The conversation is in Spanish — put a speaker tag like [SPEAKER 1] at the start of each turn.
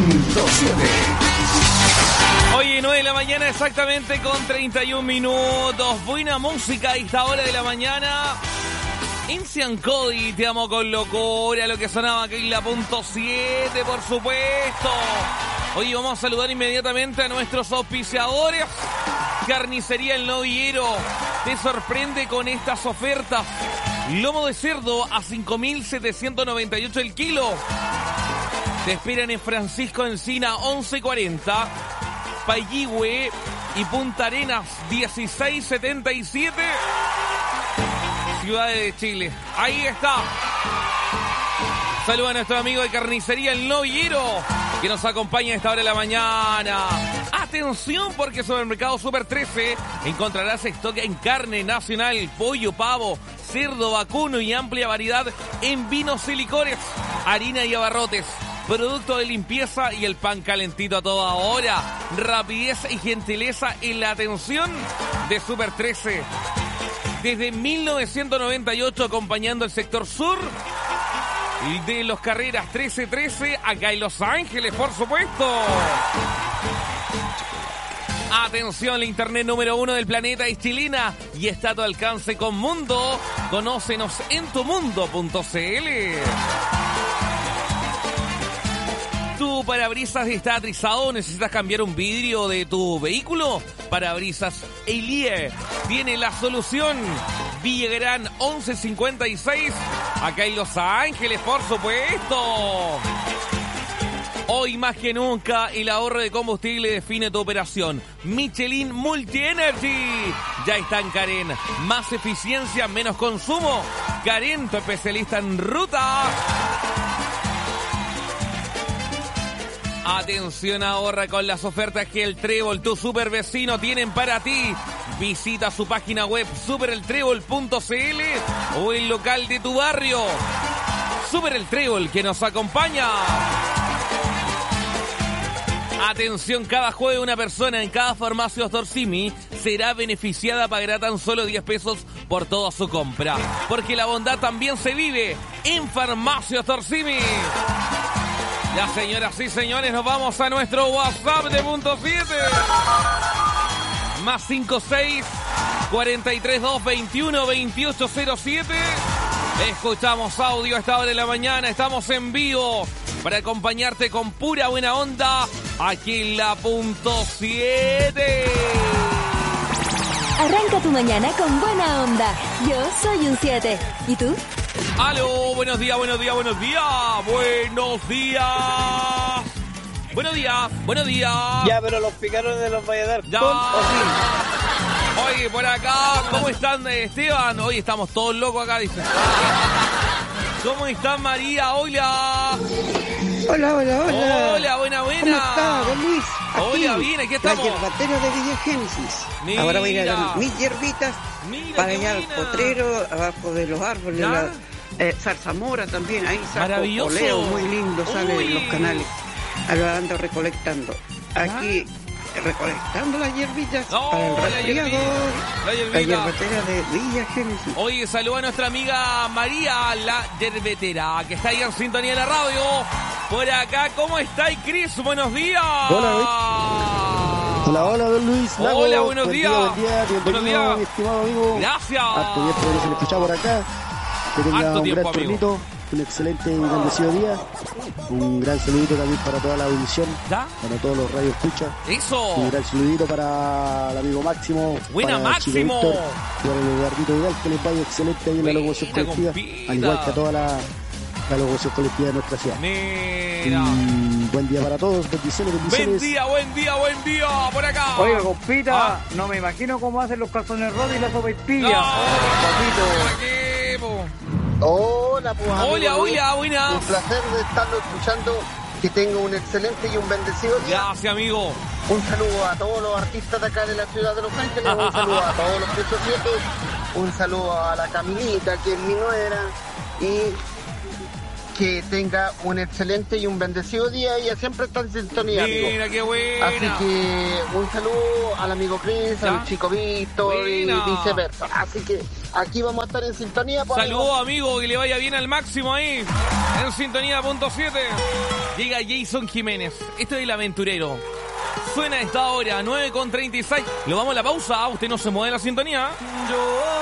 [SPEAKER 1] Oye, 9 de la mañana exactamente con 31 minutos. Buena música a esta hora de la mañana. Incian Cody, te amo con locura. Lo que sonaba aquí en la punto 7, por supuesto. Oye, vamos a saludar inmediatamente a nuestros auspiciadores. Carnicería El Novillero te sorprende con estas ofertas. Lomo de cerdo a 5.798 el kilo. Te esperan en Francisco Encina 1140. Payihue y Punta Arenas 1677. Ciudades de Chile. Ahí está. Saluda a nuestro amigo de Carnicería El Novillero, que nos acompaña a esta hora de la mañana. Atención, porque en Supermercado Super 13 encontrarás stock en carne nacional, pollo, pavo, cerdo, vacuno y amplia variedad en vinos y licores, harina y abarrotes, producto de limpieza y el pan calentito a toda hora. Rapidez y gentileza en la atención de Super 13. Desde 1998 acompañando el sector sur de los carreras 1313 acá en Los Ángeles, por supuesto. Atención, la internet número 1 del planeta es chilena y está a tu alcance con Mundo. Conócenos en tumundo.cl. ¿Tu parabrisas está atrizado? ¿Necesitas cambiar un vidrio de tu vehículo? Parabrisas Elie tiene la solución. Villagrán 1156, acá en Los Ángeles, por supuesto. Hoy más que nunca el ahorro de combustible define tu operación. Michelin Multi Energy ya está en Karen. Más eficiencia, menos consumo. Karen, tu especialista en ruta. Atención, ahorra con las ofertas que el Trébol, tu super vecino, tienen para ti. Visita su página web supereltrébol.cl o el local de tu barrio. Super el Trébol, que nos acompaña. Atención, cada jueves una persona en cada farmacia Ostorsimi será beneficiada, pagará tan solo 10 pesos por toda su compra. Porque la bondad también se vive en Farmacia Ostorsimi. Ya, señoras y señores, nos vamos a nuestro WhatsApp de punto 7. Más 56 432 21 2807. Escuchamos audio a esta hora de la mañana. Estamos en vivo para acompañarte con pura buena onda aquí en la punto 7.
[SPEAKER 2] Arranca tu mañana con buena onda. Yo soy un 7. ¿Y tú?
[SPEAKER 1] Aló, buenos días, buenos días, buenos días. Buenos días. Buenos días, buenos días.
[SPEAKER 3] Ya, pero los picarones los vaya a dar
[SPEAKER 1] ya.
[SPEAKER 3] ¿Con o sin?
[SPEAKER 1] Oye, por acá, ¿cómo están, Esteban? Hoy estamos todos locos acá, dice. ¿Cómo están, María? Hola.
[SPEAKER 4] Hola, hola, hola.
[SPEAKER 1] Hola, buena, buena.
[SPEAKER 4] ¿Cómo está, don Luis? Aquí,
[SPEAKER 1] hola, bien, aquí estamos.
[SPEAKER 4] La yerbatera de Villa Génesis.
[SPEAKER 1] Mira.
[SPEAKER 4] Ahora voy a ir a dar mis hierbitas para allá al potrero, abajo de los árboles. La, zarzamora también, ahí saco poleo, muy lindo, sale en los canales. Lo ando recolectando. Aquí, recolectando las hierbitas para el resfriador. La yerbatera de Villa Génesis.
[SPEAKER 1] Oye, saluda a nuestra amiga María, la yerbetera, que está ahí en sintonía de la radio. Por acá, ¿cómo está, Cris? Buenos días.
[SPEAKER 5] Hola, hola, don Luis. Lago.
[SPEAKER 1] Hola, buenos días.
[SPEAKER 5] Buenos días, mi estimado amigo.
[SPEAKER 1] Gracias.
[SPEAKER 5] Harto tiempo que se le escuchaba por acá. Que tenga un gran tornito, un excelente y bendecido día. Un gran saludito también para toda la audición, para todos los radios escucha.
[SPEAKER 1] Eso.
[SPEAKER 5] Un gran saludito para el amigo Máximo.
[SPEAKER 1] Buena,
[SPEAKER 5] para
[SPEAKER 1] Máximo.
[SPEAKER 5] Chico Víctor, para el Eduardito Vidal, que les vaya excelente ahí en la locución colectiva. Al igual que a toda la locución colectiva de nuestra ciudad. Buen día para todos, bendiciones.
[SPEAKER 1] Buen día, por acá.
[SPEAKER 3] Oiga, compita, no me imagino cómo hacen los calzones rotos y la sopaipilla.
[SPEAKER 1] No,
[SPEAKER 6] hola, pues,
[SPEAKER 1] hola, buena.
[SPEAKER 6] Un placer de estarlo escuchando. Que tenga un excelente y un bendecido día.
[SPEAKER 1] Gracias, amigo.
[SPEAKER 6] Un saludo a todos los artistas de acá de la ciudad de Los Ángeles. Un saludo a todos los puntos 7. Un saludo a la Camilita, que es mi nuera. Y que tenga un excelente y un bendecido día. Ella siempre está en sintonía, amigo.
[SPEAKER 1] Mira, qué buena.
[SPEAKER 6] Así que un saludo al amigo Chris, al chico Víctor y viceversa. Así que aquí vamos a estar en sintonía.
[SPEAKER 1] Saludos, amigo, que le vaya bien al Máximo ahí. En sintonía, punto 7. Llega Jason Jiménez. Esto es El Aventurero. Suena a esta hora, 9:36. Lo vamos a la pausa. Usted no se mueve de la sintonía.